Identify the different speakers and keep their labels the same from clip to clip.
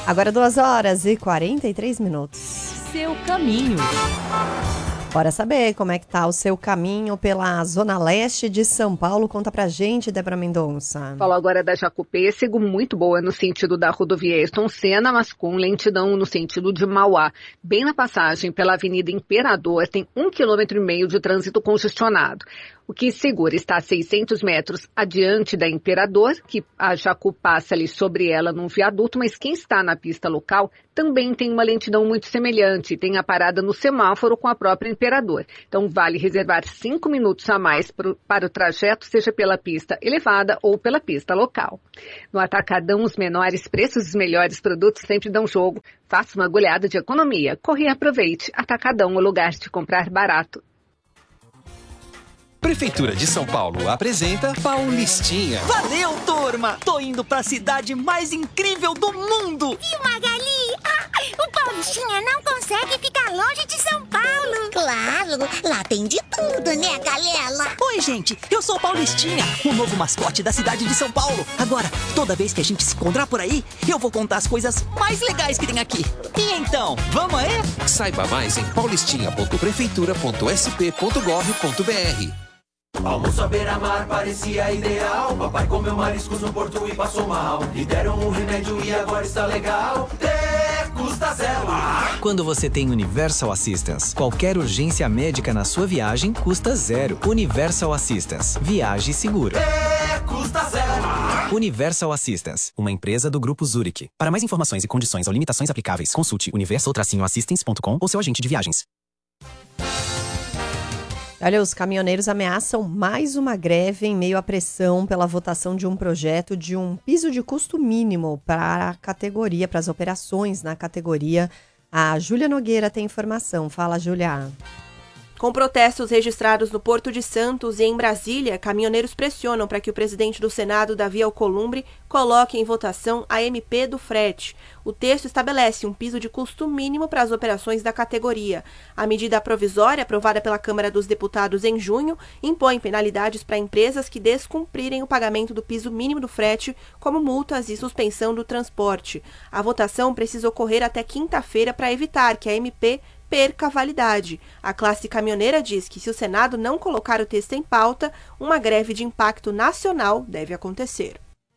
Speaker 1: Agora 2h43.
Speaker 2: Seu caminho.
Speaker 1: Bora saber como é que tá o seu caminho pela Zona Leste de São Paulo. Conta pra gente, Débora Mendonça.
Speaker 3: Falo agora da Jacú-Pêssego, muito boa no sentido da rodovia Ayrton Senna, mas com lentidão no sentido de Mauá. Bem na passagem pela Avenida Imperador, tem 1,5 km de trânsito congestionado. O que segura está a 600 metros adiante da Imperador, que a Jacú passa ali sobre ela num viaduto, mas quem está na pista local também tem uma lentidão muito semelhante, tem a parada no semáforo com a própria Imperador. Então vale reservar 5 minutos a mais para o trajeto, seja pela pista elevada ou pela pista local. No Atacadão, os menores preços dos melhores produtos sempre dão jogo. Faça uma goleada de economia. Corre e aproveite. Atacadão, o lugar de comprar barato.
Speaker 4: Prefeitura de São Paulo apresenta Paulistinha.
Speaker 5: Valeu, turma! Tô indo pra cidade mais incrível do mundo!
Speaker 6: E Magali? O Paulistinha não consegue ficar longe de São Paulo! Claro, lá tem de tudo, né, galera?
Speaker 5: Oi, gente, eu sou o Paulistinha, o novo mascote da cidade de São Paulo. Agora, toda vez que a gente se encontrar por aí, eu vou contar as coisas mais legais que tem aqui. E então, vamos aí?
Speaker 4: Saiba mais em paulistinha.prefeitura.sp.gov.br.
Speaker 7: Almoço à beira-mar parecia ideal. Papai comeu mariscos no porto e passou mal. Lhe deram um remédio e agora está legal. Custa zero.
Speaker 8: Quando você tem Universal Assistance, qualquer urgência médica na sua viagem custa zero. Universal Assistance. Viaje seguro.
Speaker 7: Custa zero.
Speaker 8: Universal Assistance, uma empresa do Grupo Zurich. Para mais informações e condições ou limitações aplicáveis, consulte universal-assistance.com ou seu agente de viagens.
Speaker 1: Olha, os caminhoneiros ameaçam mais uma greve em meio à pressão pela votação de um projeto de um piso de custo mínimo para a categoria, para as operações na categoria. A Júlia Nogueira tem informação. Fala, Júlia.
Speaker 9: Com protestos registrados no Porto de Santos e em Brasília, caminhoneiros pressionam para que o presidente do Senado, Davi Alcolumbre, coloque em votação a MP do frete. O texto estabelece um piso de custo mínimo para as operações da categoria. A medida provisória, aprovada pela Câmara dos Deputados em junho, impõe penalidades para empresas que descumprirem o pagamento do piso mínimo do frete, como multas e suspensão do transporte. A votação precisa ocorrer até quinta-feira para evitar que a MP perca a validade. A classe caminhoneira diz que se o Senado não colocar o texto em pauta, uma greve de impacto nacional deve acontecer.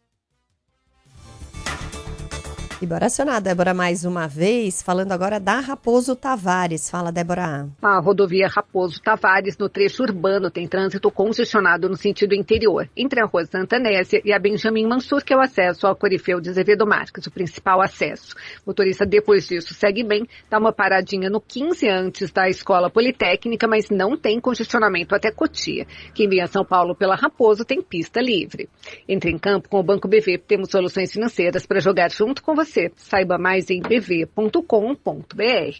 Speaker 1: E bora acionar a Débora mais uma vez, falando agora da Raposo Tavares. Fala, Débora.
Speaker 3: A rodovia Raposo Tavares, no trecho urbano, tem trânsito congestionado no sentido interior, entre a Rua Santa Nécia e a Benjamin Mansur, que é o acesso ao Corifeu de Azevedo Marques, o principal acesso. O motorista, depois disso, segue bem, dá uma paradinha no 15 antes da Escola Politécnica, mas não tem congestionamento até Cotia. Quem vem a São Paulo pela Raposo tem pista livre. Entre em campo com o Banco BV, temos soluções financeiras para jogar junto com você. Saiba mais em bv.com.br.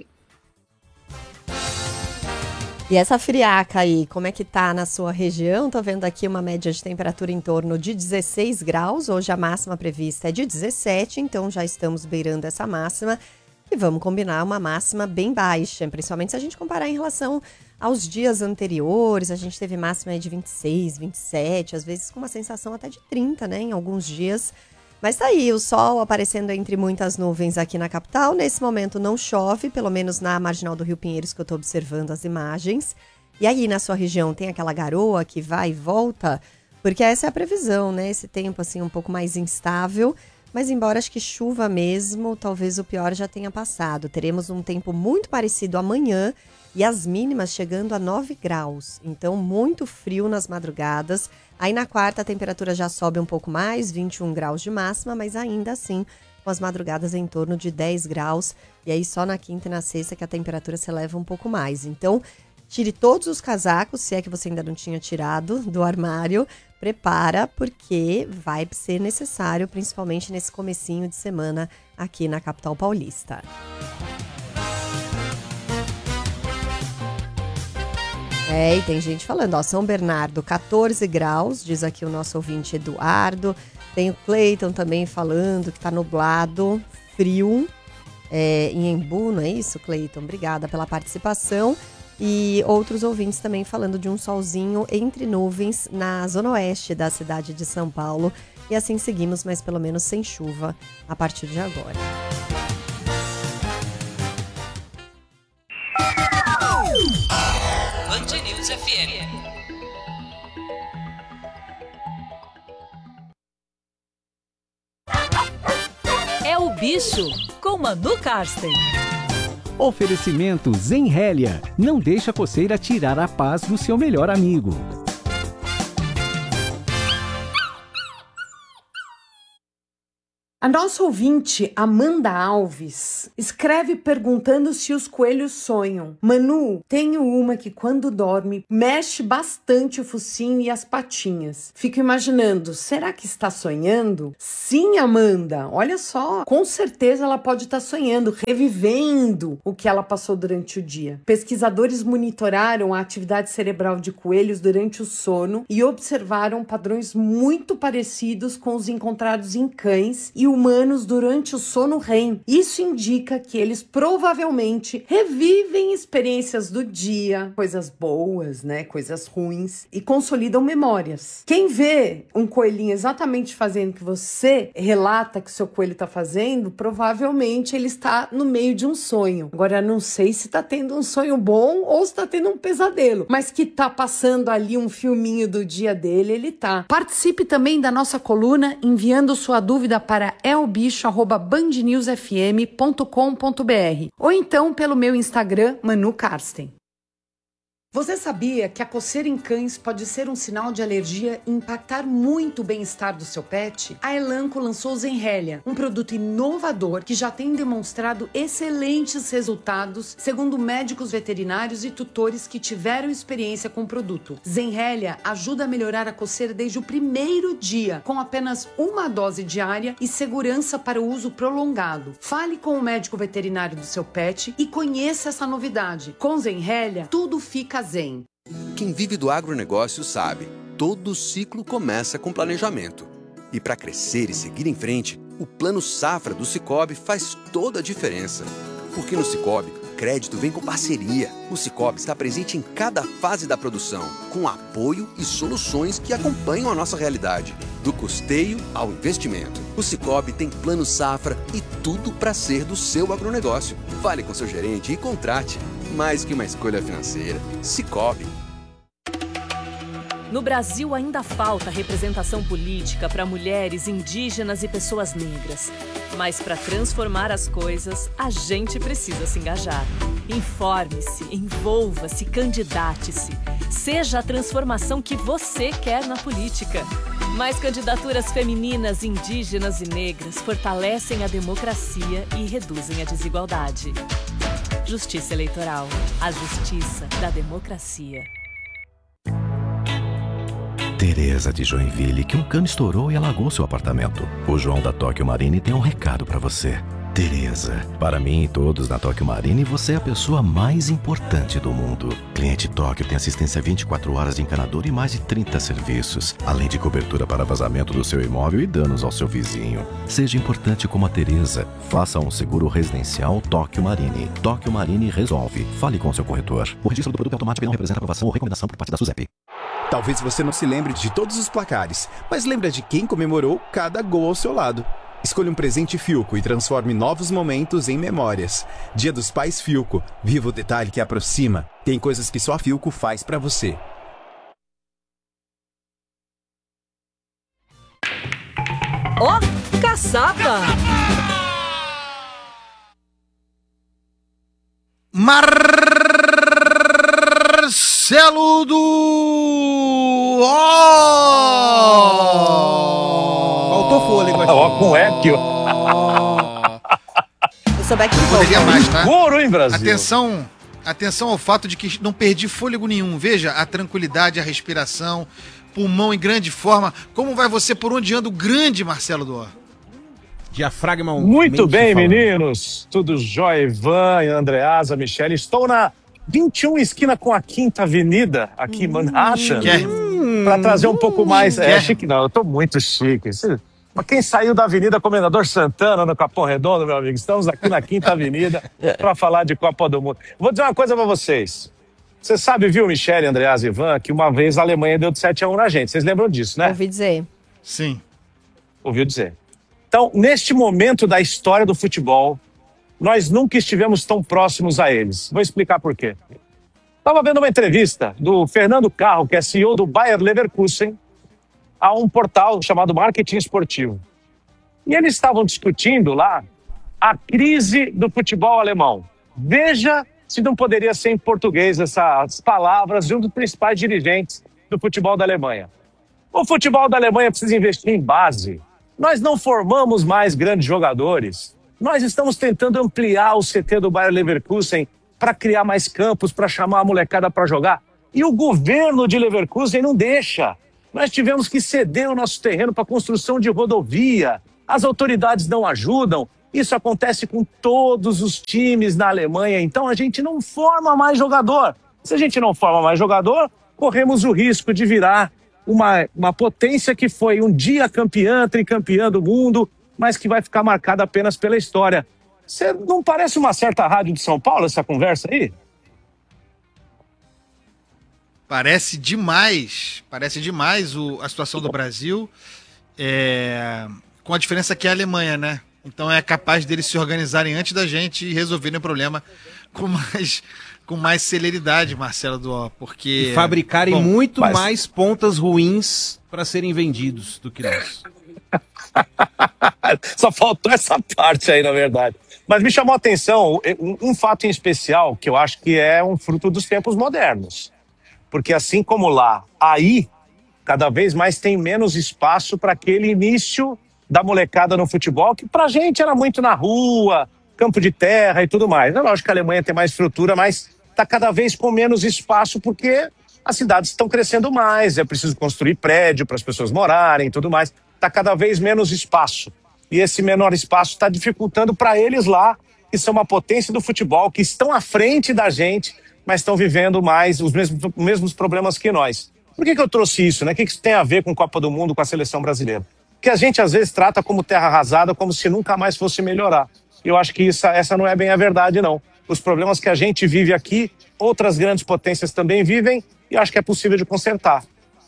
Speaker 1: E essa friaca aí, como é que tá na sua região? Tô vendo aqui uma média de temperatura em torno de 16 graus. Hoje a máxima prevista é de 17, então já estamos beirando essa máxima. E vamos combinar uma máxima bem baixa, principalmente se a gente comparar em relação aos dias anteriores. A gente teve máxima aí de 26, 27, às vezes com uma sensação até de 30, né, em alguns dias. Mas tá aí, o sol aparecendo entre muitas nuvens aqui na capital. Nesse momento não chove, pelo menos na marginal do Rio Pinheiros, que eu tô observando as imagens. E aí, na sua região, tem aquela garoa que vai e volta? Porque essa é a previsão, né? Esse tempo, assim, um pouco mais instável. Mas embora acho que chuva mesmo, talvez o pior já tenha passado. Teremos um tempo muito parecido amanhã e as mínimas chegando a 9 graus. Então, muito frio nas madrugadas. Aí na quarta a temperatura já sobe um pouco mais, 21 graus de máxima, mas ainda assim com as madrugadas em torno de 10 graus. E aí só na quinta e na sexta que a temperatura se eleva um pouco mais. Então, tire todos os casacos, se é que você ainda não tinha tirado do armário. Prepara, porque vai ser necessário, principalmente nesse comecinho de semana aqui na capital paulista. E tem gente falando, ó, São Bernardo, 14 graus, diz aqui o nosso ouvinte Eduardo. Tem o Cleiton também falando que tá nublado, frio, em Embu, não é isso, Cleiton? Obrigada pela participação. E outros ouvintes também falando de um solzinho entre nuvens na zona oeste da cidade de São Paulo. E assim seguimos, mas pelo menos sem chuva a partir de agora.
Speaker 2: Band News FM.
Speaker 10: É o Bicho, com Manu Karsten.
Speaker 11: Oferecimento Zenrélia. Não deixa a coceira tirar a paz do seu melhor amigo.
Speaker 12: A nossa ouvinte, Amanda Alves, escreve perguntando se os coelhos sonham. Manu, tenho uma que quando dorme, mexe bastante o focinho e as patinhas. Fico imaginando, será que está sonhando? Sim, Amanda, olha só, com certeza ela pode estar sonhando, revivendo o que ela passou durante o dia. Pesquisadores monitoraram a atividade cerebral de coelhos durante o sono e observaram padrões muito parecidos com os encontrados em cães e humanos durante o sono REM. Isso indica que eles provavelmente revivem experiências do dia, coisas boas, né, coisas ruins, e consolidam memórias. Quem vê um coelhinho exatamente fazendo o que você relata que seu coelho está fazendo, provavelmente ele está no meio de um sonho. Agora, não sei se está tendo um sonho bom ou se está tendo um pesadelo, mas que está passando ali um filminho do dia dele, ele tá. Participe também da nossa coluna enviando sua dúvida para elbicho@bandnewsfm.com.br ou então pelo meu Instagram, Manu Karsten. Você sabia que a coceira em cães pode ser um sinal de alergia e impactar muito o bem-estar do seu pet? A Elanco lançou o Zenrélia, um produto inovador que já tem demonstrado excelentes resultados, segundo médicos veterinários e tutores que tiveram experiência com o produto. Zenrélia ajuda a melhorar a coceira desde o primeiro dia, com apenas uma dose diária e segurança para o uso prolongado. Fale com o médico veterinário do seu pet e conheça essa novidade. Com Zenrélia, tudo fica zen.
Speaker 13: Quem vive do agronegócio sabe, todo ciclo começa com planejamento. E para crescer e seguir em frente, o Plano Safra do Sicoob faz toda a diferença. Porque no Sicoob, crédito vem com parceria. O Sicoob está presente em cada fase da produção, com apoio e soluções que acompanham a nossa realidade. Do custeio ao investimento. O Sicoob tem Plano Safra e tudo para ser do seu agronegócio. Fale com seu gerente e contrate. Mais que uma escolha financeira. Sicoob.
Speaker 10: No Brasil ainda falta representação política para mulheres, indígenas e pessoas negras. Mas para transformar as coisas, a gente precisa se engajar. Informe-se, envolva-se, candidate-se. Seja a transformação que você quer na política. Mais candidaturas femininas, indígenas e negras fortalecem a democracia e reduzem a desigualdade. Justiça Eleitoral. A justiça da democracia.
Speaker 14: Tereza de Joinville, que um cano estourou e alagou seu apartamento. O João da Tóquio Marine tem um recado pra você. Tereza, para mim e todos na Tóquio Marine, você é a pessoa mais importante do mundo. Cliente Tóquio tem assistência 24 horas de encanador e mais de 30 serviços, além de cobertura para vazamento do seu imóvel e danos ao seu vizinho. Seja importante como a Tereza. Faça um seguro residencial Tóquio Marine. Tóquio Marine resolve. Fale com seu corretor. O registro do produto é automático e não representa aprovação ou recomendação por parte da SUSEP.
Speaker 15: Talvez você não se lembre de todos os placares, mas lembra de quem comemorou cada gol ao seu lado. Escolha um presente Philco e transforme novos momentos em memórias. Dia dos Pais Philco. Viva o detalhe que aproxima. Tem coisas que só a Philco faz pra você.
Speaker 10: Ó, caçapa!
Speaker 16: Marcelo do... Faltou fôlego aqui.
Speaker 17: Ó, com eco.
Speaker 1: Eu souber que
Speaker 16: poderia mais, tá?
Speaker 17: Couro, hein, Brasil?
Speaker 16: Atenção ao fato de que não perdi fôlego nenhum. Veja a tranquilidade, a respiração, pulmão em grande forma. Como vai você? Por onde anda o grande Marcelo do...
Speaker 17: Diafragma. Muito bem, meninos. Tudo jóia, Ivan, Andreasa, Michele. Estou na 21 esquina com a 5ª Avenida, aqui em Manhattan. Para trazer um pouco mais... É chique, não. Eu tô muito chique. Mas quem saiu da Avenida Comendador Santana, no Capão Redondo, meu amigo? Estamos aqui na 5ª Avenida para falar de Copa do Mundo. Vou dizer uma coisa para vocês. Você sabe, viu, Michele, Andreasa e Ivan, que uma vez a Alemanha deu de 7-1 na gente. Vocês lembram disso, né?
Speaker 1: Ouvi dizer.
Speaker 16: Sim.
Speaker 17: Ouviu dizer. Então, neste momento da história do futebol, nós nunca estivemos tão próximos a eles. Vou explicar por quê. Estava vendo uma entrevista do Fernando Carro, que é CEO do Bayer Leverkusen, a um portal chamado Marketing Esportivo. E eles estavam discutindo lá a crise do futebol alemão. Veja se não poderia ser em português essas palavras de um dos principais dirigentes do futebol da Alemanha. O futebol da Alemanha precisa investir em base. Nós não formamos mais grandes jogadores. Nós estamos tentando ampliar o CT do Bayer Leverkusen para criar mais campos, para chamar a molecada para jogar. E o governo de Leverkusen não deixa. Nós tivemos que ceder o nosso terreno para a construção de rodovia. As autoridades não ajudam. Isso acontece com todos os times na Alemanha. Então a gente não forma mais jogador. Se a gente não forma mais jogador, corremos o risco de virar uma potência que foi um dia campeã, tricampeã do mundo, mas que vai ficar marcada apenas pela história. Você não parece uma certa rádio de São Paulo, essa conversa aí?
Speaker 16: Parece demais a situação do Brasil, com a diferença que é a Alemanha, né? Então é capaz deles se organizarem antes da gente e resolverem o problema com mais celeridade, Marcelo Duó, porque...
Speaker 18: E fabricarem muito mais pontas ruins para serem vendidos do que nós.
Speaker 17: Só faltou essa parte aí, na verdade. Mas me chamou a atenção um fato em especial, que eu acho que é um fruto dos tempos modernos. Porque assim como lá, aí, cada vez mais tem menos espaço para aquele início da molecada no futebol, que pra gente era muito na rua, campo de terra e tudo mais. É lógico que a Alemanha tem mais estrutura, mas tá cada vez com menos espaço, porque as cidades estão crescendo mais, é preciso construir prédio para as pessoas morarem e tudo mais. Tá cada vez menos espaço. E esse menor espaço está dificultando para eles lá, que são uma potência do futebol, que estão à frente da gente, mas estão vivendo mais os mesmos problemas que nós. Por que eu trouxe isso, né? O que isso tem a ver com a Copa do Mundo, com a seleção brasileira? Que a gente às vezes trata como terra arrasada, como se nunca mais fosse melhorar. E eu acho que essa não é bem a verdade, não. Os problemas que a gente vive aqui, outras grandes potências também vivem, e acho que é possível de consertar.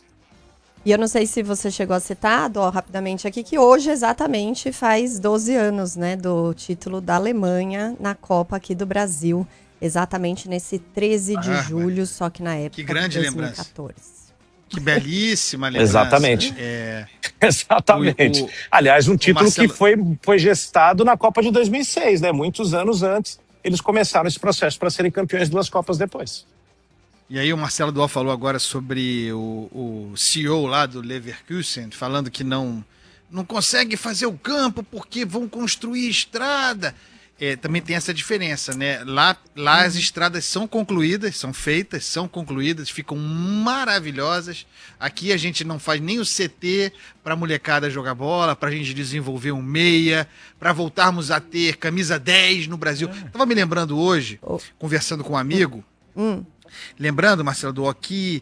Speaker 1: E eu não sei se você chegou a citar, Dó, rapidamente aqui, que hoje exatamente faz 12 anos, né, do título da Alemanha na Copa aqui do Brasil. Exatamente nesse 13 de julho, só que na época
Speaker 16: que grande
Speaker 1: de 2014.
Speaker 16: Lembrança. Que belíssima lembrança.
Speaker 17: Exatamente. Exatamente. Aliás, um título Marcelo... que foi gestado na Copa de 2006, né? Muitos anos antes, eles começaram esse processo para serem campeões 2 Copas depois.
Speaker 16: E aí o Marcelo Duó falou agora sobre o CEO lá do Leverkusen, falando que não consegue fazer o campo porque vão construir estrada. Também tem essa diferença, né? Lá as estradas são concluídas, são feitas, são concluídas, ficam maravilhosas. Aqui a gente não faz nem o CT para a molecada jogar bola, para a gente desenvolver um meia, para voltarmos a ter camisa 10 no Brasil. Estava me lembrando hoje, conversando com um amigo, lembrando, Marcelo Duó, que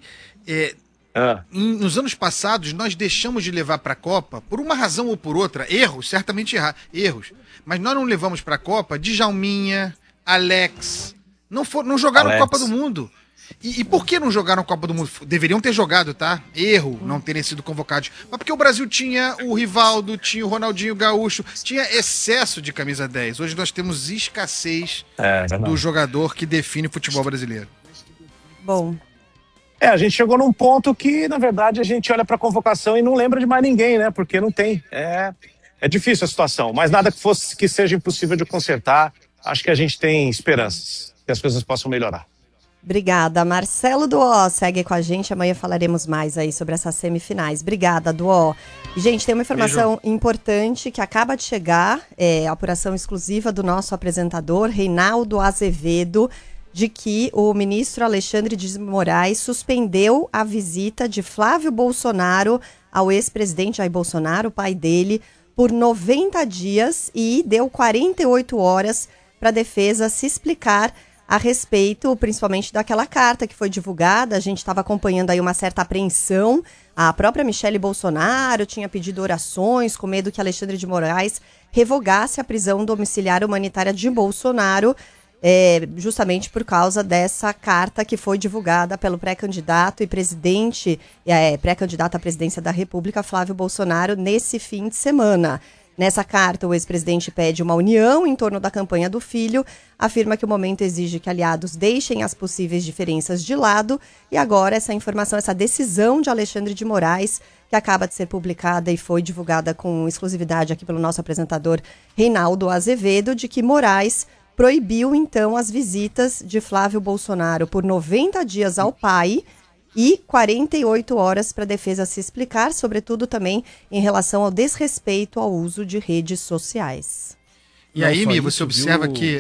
Speaker 16: nos anos passados nós deixamos de levar para a Copa, por uma razão ou por outra, erros, certamente erros, mas nós não levamos para a Copa Djalminha, Alex, não jogaram a Copa do Mundo. E por que não jogaram a Copa do Mundo? Deveriam ter jogado, tá? Erro não terem sido convocados. Mas porque o Brasil tinha o Rivaldo, tinha o Ronaldinho Gaúcho, tinha excesso de camisa 10. Hoje nós temos escassez do jogador que define o futebol brasileiro.
Speaker 1: Bom.
Speaker 17: A gente chegou num ponto que, na verdade, a gente olha para a convocação e não lembra de mais ninguém, né? Porque não tem. É difícil a situação, mas nada que seja impossível de consertar. Acho que a gente tem esperanças que as coisas possam melhorar.
Speaker 1: Obrigada. Marcelo Duó segue com a gente. Amanhã falaremos mais aí sobre essas semifinais. Obrigada, Duó. Gente, tem uma informação importante que acaba de chegar, a apuração exclusiva do nosso apresentador, Reinaldo Azevedo, de que o ministro Alexandre de Moraes suspendeu a visita de Flávio Bolsonaro ao ex-presidente Jair Bolsonaro, o pai dele, por 90 dias e deu 48 horas para a defesa se explicar a respeito, principalmente daquela carta que foi divulgada. A gente estava acompanhando aí uma certa apreensão. A própria Michele Bolsonaro tinha pedido orações com medo que Alexandre de Moraes revogasse a prisão domiciliar humanitária de Bolsonaro, justamente por causa dessa carta que foi divulgada pelo pré-candidato e pré-candidato à presidência da República, Flávio Bolsonaro, nesse fim de semana. Nessa carta, o ex-presidente pede uma união em torno da campanha do filho, afirma que o momento exige que aliados deixem as possíveis diferenças de lado, e agora essa informação, essa decisão de Alexandre de Moraes, que acaba de ser publicada e foi divulgada com exclusividade aqui pelo nosso apresentador Reinaldo Azevedo, de que Moraes proibiu, então, as visitas de Flávio Bolsonaro por 90 dias ao pai e 48 horas para a defesa se explicar, sobretudo também em relação ao desrespeito ao uso de redes sociais.
Speaker 16: E aí, Mi, você observa que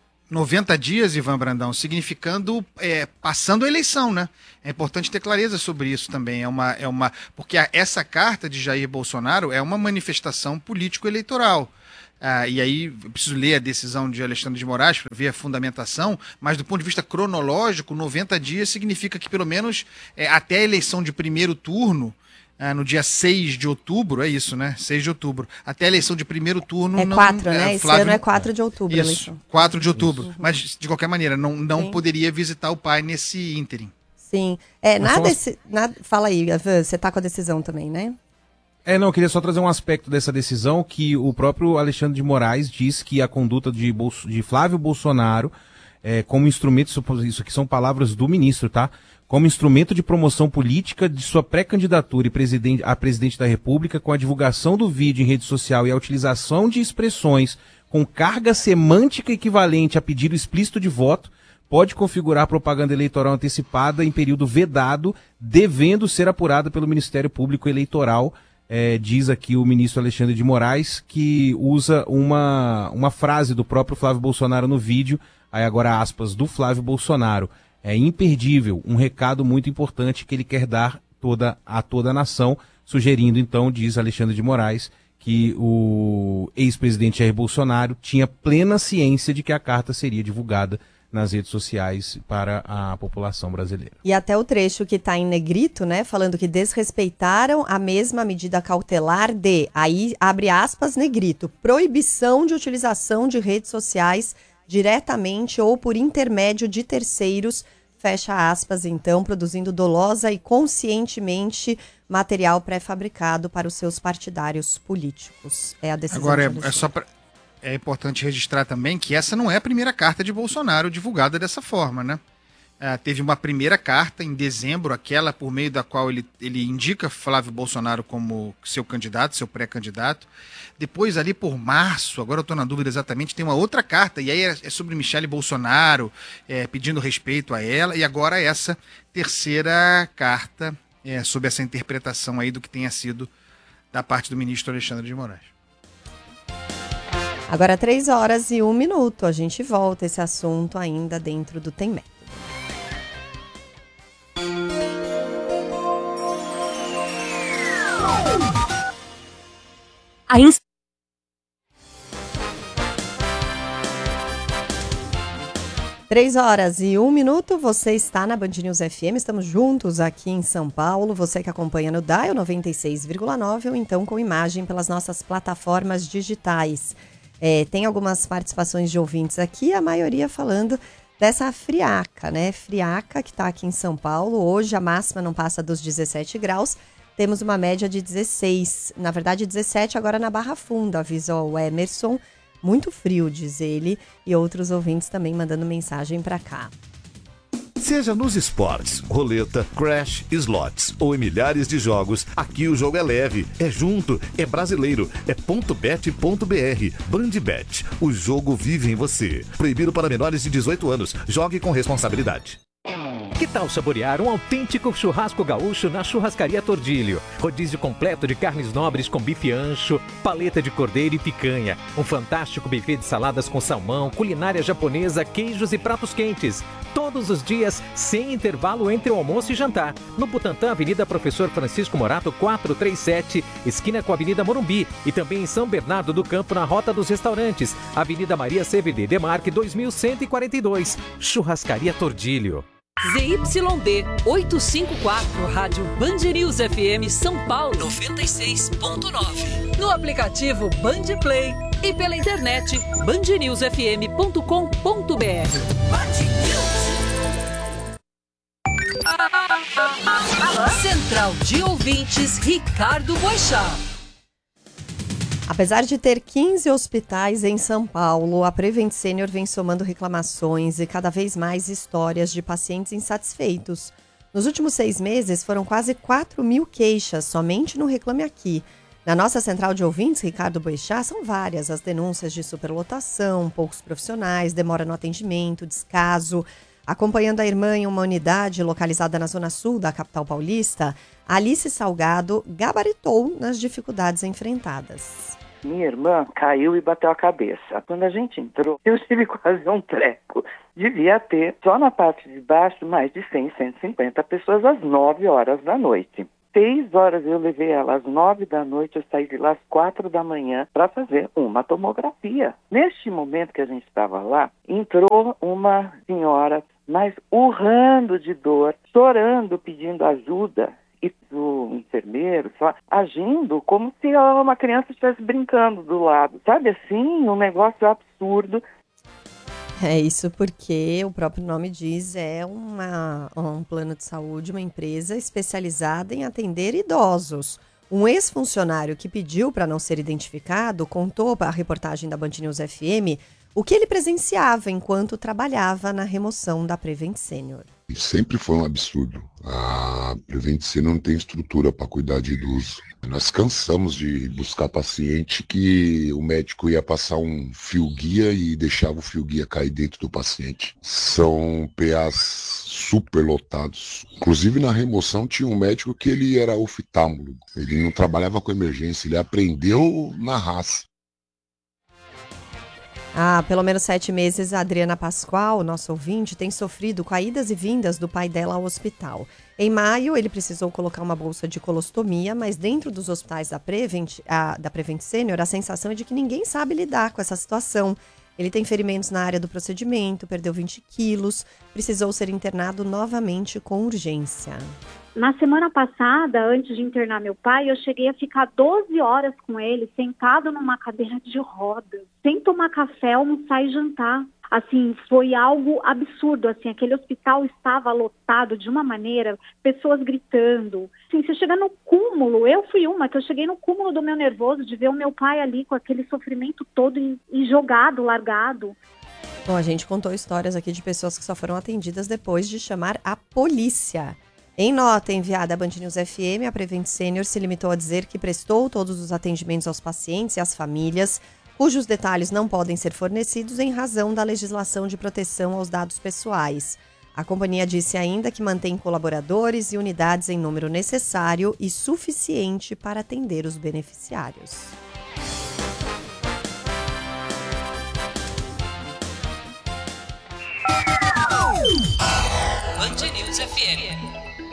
Speaker 16: 90 dias, Ivan Brandão, significando passando a eleição, né? É importante ter clareza sobre isso também. Porque essa carta de Jair Bolsonaro é uma manifestação político-eleitoral. E aí, eu preciso ler a decisão de Alexandre de Moraes para ver a fundamentação, mas do ponto de vista cronológico, 90 dias significa que pelo menos até a eleição de primeiro turno, no dia 6 de outubro, é isso, né? 6 de outubro. Até a eleição de primeiro turno...
Speaker 1: É 4, né? Esse ano é 4 de outubro.
Speaker 16: Isso, 4 de outubro. Isso. Mas, de qualquer maneira, não poderia visitar o pai nesse ínterim.
Speaker 1: Sim. Fala aí, Ivan, você tá com a decisão também, né?
Speaker 18: Eu queria só trazer um aspecto dessa decisão, que o próprio Alexandre de Moraes diz que a conduta de Flávio Bolsonaro, como instrumento, isso aqui são palavras do ministro, tá? Como instrumento de promoção política de sua pré-candidatura a presidente da República, com a divulgação do vídeo em rede social e a utilização de expressões com carga semântica equivalente a pedido explícito de voto, pode configurar propaganda eleitoral antecipada em período vedado, devendo ser apurada pelo Ministério Público Eleitoral. Diz aqui o ministro Alexandre de Moraes, que usa uma frase do próprio Flávio Bolsonaro no vídeo, aí agora aspas, do Flávio Bolsonaro. É imperdível, um recado muito importante que ele quer dar a toda a nação, sugerindo então, diz Alexandre de Moraes, que o ex-presidente Jair Bolsonaro tinha plena ciência de que a carta seria divulgada nas redes sociais para a população brasileira.
Speaker 1: E até o trecho que está em negrito, né, falando que desrespeitaram a mesma medida cautelar aí abre aspas, negrito, proibição de utilização de redes sociais diretamente ou por intermédio de terceiros, fecha aspas, então, produzindo dolosa e conscientemente material pré-fabricado para os seus partidários políticos. É a decisão.
Speaker 16: Agora, é importante registrar também que essa não é a primeira carta de Bolsonaro divulgada dessa forma, né? Teve uma primeira carta em dezembro, aquela por meio da qual ele indica Flávio Bolsonaro como seu candidato, seu pré-candidato. Depois, ali por março, agora eu estou na dúvida exatamente, tem uma outra carta, e aí é sobre Michele Bolsonaro, pedindo respeito a ela, e agora essa terceira carta sobre essa interpretação aí do que tenha sido da parte do ministro Alexandre de Moraes.
Speaker 1: Agora 3h01, a gente volta a esse assunto ainda dentro do Tem Método.
Speaker 10: A
Speaker 1: 3h01, você está na Band News FM, estamos juntos aqui em São Paulo, você que acompanha no Dial 96,9 ou então com imagem pelas nossas plataformas digitais. Tem algumas participações de ouvintes aqui, a maioria falando dessa friaca, né? Friaca que está aqui em São Paulo, hoje a máxima não passa dos 17 graus, temos uma média de 16, na verdade 17 agora na Barra Funda, avisa o Emerson. Muito frio, diz ele, e outros ouvintes também mandando mensagem para cá.
Speaker 19: Seja nos esportes, roleta, crash, slots ou em milhares de jogos, aqui o jogo é leve, é junto, é brasileiro, é .bet.br. Bandbet, o jogo vive em você. Proibido para menores de 18 anos, jogue com responsabilidade.
Speaker 20: Que tal saborear um autêntico churrasco gaúcho na Churrascaria Tordilho? Rodízio completo de carnes nobres com bife ancho, paleta de cordeiro e picanha. Um fantástico buffet de saladas com salmão, culinária japonesa, queijos e pratos quentes. Todos os dias, sem intervalo entre o almoço e jantar. No Butantã, Avenida Professor Francisco Morato, 437, esquina com a Avenida Morumbi. E também em São Bernardo do Campo, na Rota dos Restaurantes. Avenida Maria CVD Demarque, 2142. Churrascaria Tordilho.
Speaker 10: ZYD 854, Rádio Band News FM São Paulo 96.9. No aplicativo Band Play e pela internet bandnewsfm.com.br. Central de Ouvintes Ricardo Boixá.
Speaker 1: Apesar de ter 15 hospitais em São Paulo, a Prevent Senior vem somando reclamações e cada vez mais histórias de pacientes insatisfeitos. Nos últimos 6 meses, foram quase 4 mil queixas somente no Reclame Aqui. Na nossa central de ouvintes, Ricardo Boechat, são várias as denúncias de superlotação, poucos profissionais, demora no atendimento, descaso. Acompanhando a irmã em uma unidade localizada na zona sul da capital paulista, Alice Salgado gabaritou nas dificuldades enfrentadas.
Speaker 21: Minha irmã caiu e bateu a cabeça. Quando a gente entrou, eu tive quase um treco. Devia ter, só na parte de baixo, mais de 100, 150 pessoas às 9 horas da noite. 6 horas eu levei ela, às 9 da noite, eu saí de lá às 4 da manhã para fazer uma tomografia. Neste momento que a gente estava lá, entrou uma senhora, mas urrando de dor, chorando, pedindo ajuda. E o enfermeiro só agindo como se uma criança estivesse brincando do lado. Sabe assim, um negócio absurdo.
Speaker 1: É isso porque o próprio nome diz, é um plano de saúde, uma empresa especializada em atender idosos. Um ex-funcionário que pediu para não ser identificado contou para a reportagem da Band News FM o que ele presenciava enquanto trabalhava na remoção da Prevent Senior.
Speaker 22: Sempre foi um absurdo. A Prevent Senior não tem estrutura para cuidar de idoso. Nós cansamos de buscar paciente que o médico ia passar um fio-guia e deixava o fio-guia cair dentro do paciente. São PAs super lotados. Inclusive na remoção tinha um médico que ele era oftalmólogo. Ele não trabalhava com emergência, ele aprendeu na raça.
Speaker 1: Há pelo menos 7 meses, a Adriana Pascoal, nossa ouvinte, tem sofrido com idas e vindas do pai dela ao hospital. Em maio, ele precisou colocar uma bolsa de colostomia, mas dentro dos hospitais da Prevent Senior, a sensação é de que ninguém sabe lidar com essa situação. Ele tem ferimentos na área do procedimento, perdeu 20 quilos, precisou ser internado novamente com urgência.
Speaker 23: Na semana passada, antes de internar meu pai, eu cheguei a ficar 12 horas com ele, sentado numa cadeira de rodas, sem tomar café, almoçar e jantar. Assim, foi algo absurdo, assim, aquele hospital estava lotado de uma maneira, pessoas gritando. Assim, você chega no cúmulo, eu fui uma que eu cheguei no cúmulo do meu nervoso de ver o meu pai ali com aquele sofrimento todo e jogado, largado.
Speaker 1: Bom, a gente contou histórias aqui de pessoas que só foram atendidas depois de chamar a polícia. Em nota enviada à Band News FM, a Prevent Senior se limitou a dizer que prestou todos os atendimentos aos pacientes e às famílias, cujos detalhes não podem ser fornecidos em razão da legislação de proteção aos dados pessoais. A companhia disse ainda que mantém colaboradores e unidades em número necessário e suficiente para atender os beneficiários.
Speaker 2: Band News FM.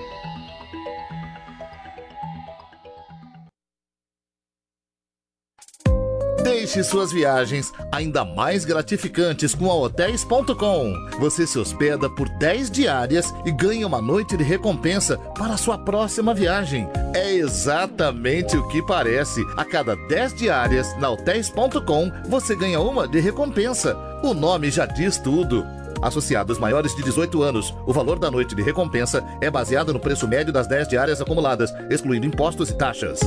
Speaker 19: Deixe suas viagens ainda mais gratificantes com a Hotels.com. Você se hospeda por 10 diárias e ganha uma noite de recompensa para a sua próxima viagem. É exatamente o que parece. A cada 10 diárias na Hotels.com, você ganha uma de recompensa. O nome já diz tudo. Associados maiores de 18 anos, o valor da noite de recompensa é baseado no preço médio das 10 diárias acumuladas, excluindo impostos e taxas.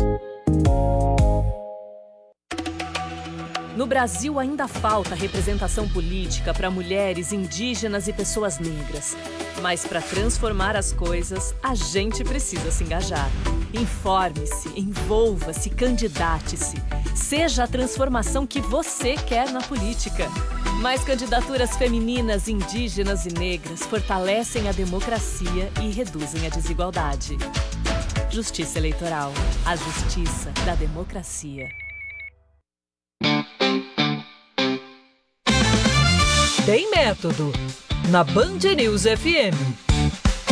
Speaker 10: No Brasil, ainda falta representação política para mulheres, indígenas e pessoas negras. Mas para transformar as coisas, a gente precisa se engajar. Informe-se, envolva-se, candidate-se. Seja a transformação que você quer na política. Mais candidaturas femininas, indígenas e negras fortalecem a democracia e reduzem a desigualdade. Justiça Eleitoral. A justiça da democracia.
Speaker 24: Tem método, na Band News FM.